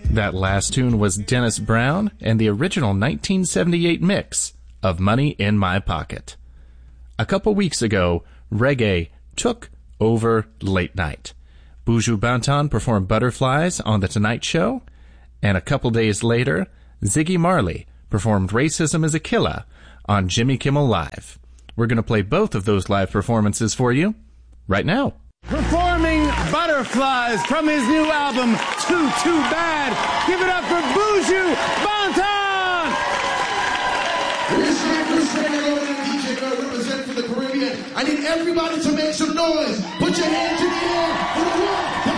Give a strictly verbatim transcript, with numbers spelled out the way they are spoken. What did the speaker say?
That last tune was Dennis Brown and the original nineteen seventy-eight mix of Money in My Pocket. A couple weeks ago, reggae took over late night. Buju Banton performed Butterflies on The Tonight Show, and a couple days later, Ziggy Marley performed Racism is a Killer on Jimmy Kimmel Live. We're going to play both of those live performances for you right now. Performing Butterflies from his new album, Too Too Bad. Give it up for Buju Banton! This is Chris Randall and D J Bell represent for the Caribbean. I need everybody to make some noise. Put your hands in the air for the world.